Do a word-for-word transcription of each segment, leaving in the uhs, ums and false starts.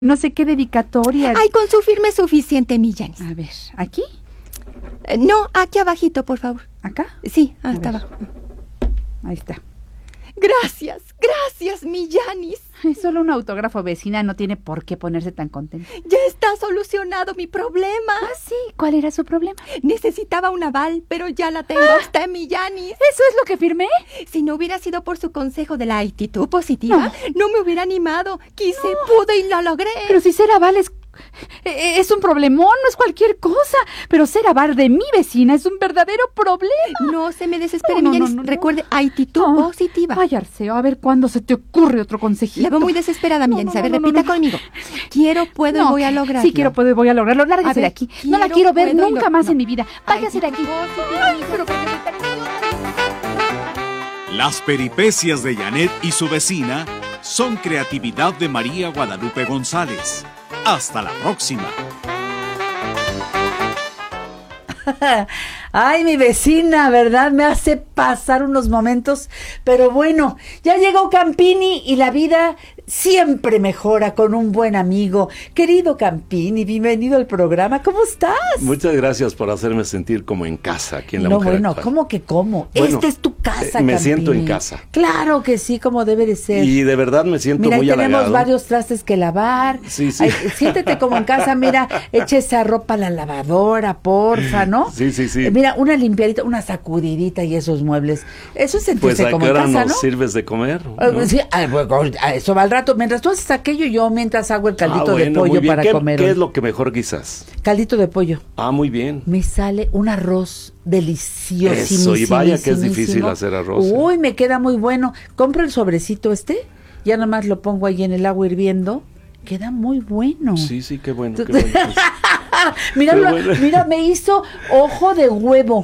No sé qué dedicatoria. Ay, con su firma es suficiente, mi Yanis. A ver, ¿aquí? Eh, no, aquí abajito, por favor. ¿Acá? Sí, hasta abajo. Ahí está. Gracias, gracias, mi Yanis. Es solo un autógrafo, vecina, no tiene por qué ponerse tan contenta. Ya está solucionado mi problema. Ah, sí, ¿cuál era su problema? Necesitaba un aval, pero ya la tengo. Ah, está en mi Yanis. ¿Eso es lo que firmé? Si no hubiera sido por su consejo de la actitud positiva, no, no me hubiera animado. Quise, no. pude y lo logré. Pero si ser aval es... Es un problemón, no es cualquier cosa. Pero ser aval de mi vecina es un verdadero problema. No se me desespere, no, mi no, Yanis. no, no, Recuerde, actitud no. positiva. Ay, Arceo, a ver cuándo se te ocurre otro consejito. La veo muy desesperada, mi no, Yanis. no, A ver, no, no, repita no, no. conmigo. Quiero, puedo no, y voy a lograrlo. Sí, quiero, puedo y voy a lograrlo. Lárguese ver, de aquí. Quiero, no la quiero ver nunca lo... más no. en mi vida. Váyase de aquí. Ay, pero... Las peripecias de Janet y su vecina son creatividad de María Guadalupe González. Hasta la próxima. Ay, mi vecina, ¿verdad? Me hace pasar unos momentos, pero bueno, ya llegó Campini y la vida siempre mejora con un buen amigo. Querido Campini, bienvenido al programa, ¿cómo estás? Muchas gracias por hacerme sentir como en casa aquí en La no, Mujer bueno, Actual. ¿cómo que cómo? Bueno, Esta es tu casa, eh, me Campini. siento en casa. Claro que sí, como debe de ser. Y de verdad me siento mira, muy tenemos halagado. varios trastes que lavar. Sí, sí. Ay, siéntete como en casa, mira, echa esa ropa a la lavadora, porfa, ¿no? Sí, sí, sí. Eh, mira, una limpiadita, una sacudidita y esos muebles. Eso es sentirse Pues a como qué en hora casa, nos ¿no? sirves de comer, ¿no? Ah, sí, ah, bueno, a eso va al rato. Mientras tú haces aquello, yo mientras hago el caldito Ah, bueno, de muy pollo bien. para ¿Qué, comer. ¿Qué hoy. es lo que mejor quizás? Caldito de pollo. Ah, muy bien. Me sale un arroz delicioso. Eso, y vaya que es difícil hacer arroz. ¿eh? Uy, me queda muy bueno. Compro el sobrecito este, ya nomás lo pongo ahí en el agua hirviendo. Queda muy bueno. Sí, sí, qué bueno, qué bueno. mira, Qué lo- bueno. mira, me hizo ojo de huevo.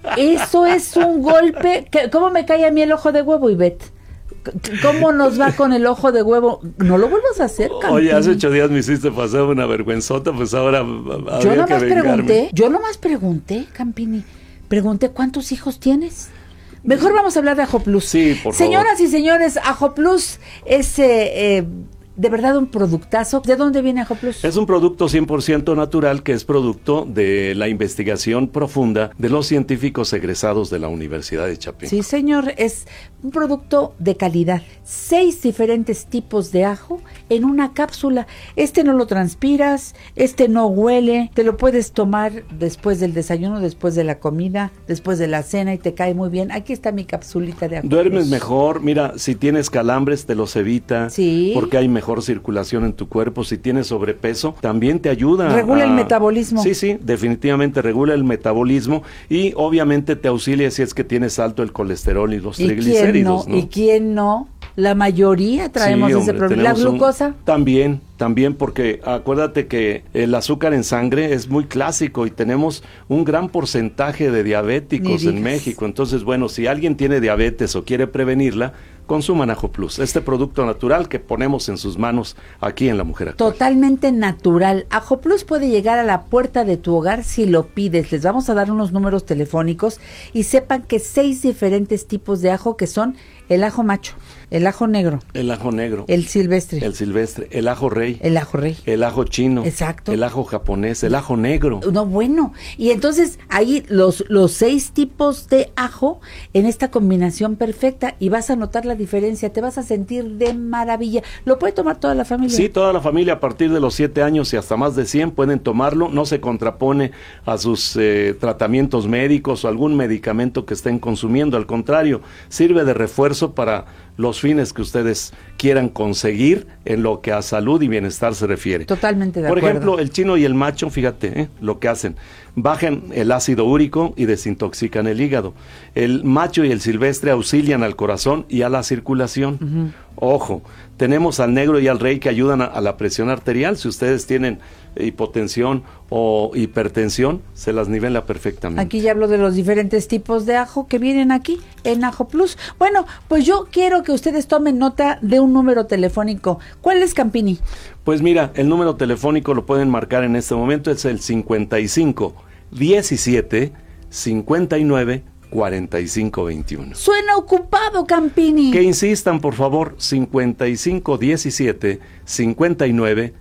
Eso es un golpe. que- ¿Cómo me cae a mí el ojo de huevo, Ivette? C- ¿Cómo nos va con el ojo de huevo? No lo vuelvas a hacer, Campini. Oye, hace ocho días me hiciste pasar una vergüenzota, pues ahora había Yo que nomás vengarme. pregunté, yo nomás pregunté, Campini, pregunté cuántos hijos tienes. Mejor vamos a hablar de Ajo Plus. Sí, por favor. Señoras y señores, Ajo Plus es eh, eh, de verdad un productazo. ¿De dónde viene Ajo Plus? Es un producto cien por ciento natural que es producto de la investigación profunda de los científicos egresados de la Universidad de Chapingo. Sí, señor, es un producto de calidad. Seis diferentes tipos de ajo en una cápsula. Este no lo transpiras, este no huele, te lo puedes tomar después del desayuno, después de la comida, después de la cena y te cae muy bien. Aquí está mi capsulita de ajo. Duermes Plus. mejor, mira, si tienes calambres te los evita, Sí. porque hay mejor circulación en tu cuerpo. Si tienes sobrepeso, también te ayuda. Regula a- el metabolismo. Sí, sí, definitivamente regula el metabolismo y obviamente te auxilia si es que tienes alto el colesterol y los ¿Y quién no? triglicéridos, ¿no? ¿Y quién no? La mayoría traemos Sí, ese hombre, problema. ¿La tenemos un- glucosa? También, también, porque acuérdate que el azúcar en sangre es muy clásico y tenemos un gran porcentaje de diabéticos Ni en digas. México. Entonces, bueno, si alguien tiene diabetes o quiere prevenirla, consuman Ajo Plus, este producto natural que ponemos en sus manos aquí en La Mujer Actual. Totalmente natural. Ajo Plus puede llegar a la puerta de tu hogar si lo pides. Les vamos a dar unos números telefónicos y sepan que seis diferentes tipos de ajo que son el ajo macho, el ajo negro, El ajo negro, el silvestre, el silvestre, el ajo rey, el ajo rey. el ajo chino, Exacto. el ajo japonés, el ajo negro. No, bueno. Y entonces ahí los, los seis tipos de ajo en esta combinación perfecta y vas a notar la diferencia, te vas a sentir de maravilla. Lo puede tomar toda la familia. Sí, toda la familia a partir de los siete años y hasta más de cien pueden tomarlo, no se contrapone a sus eh, tratamientos médicos o algún medicamento que estén consumiendo, al contrario, sirve de refuerzo para los fines que ustedes quieran conseguir en lo que a salud y bienestar se refiere. Totalmente de Por acuerdo. ejemplo, el chino y el macho, fíjate, ¿eh? lo que hacen, bajan el ácido úrico y desintoxican el hígado. El macho y el silvestre auxilian al corazón y a la circulación. Uh-huh. Ojo, tenemos al negro y al rey que ayudan a, a la presión arterial. Si ustedes tienen hipotensión o hipertensión, se las nivela perfectamente. Aquí ya hablo de los diferentes tipos de ajo que vienen aquí en Ajo Plus. Bueno, pues yo quiero que ustedes tomen nota de un número telefónico. ¿Cuál es, Campini? Pues mira, el número telefónico lo pueden marcar en este momento, es el cincuenta y cinco, diecisiete, cincuenta y nueve, cuarenta y cinco veintiuno. Suena ocupado, Campini. Que insistan, por favor, cincuenta y cinco, diecisiete, cincuenta y nueve,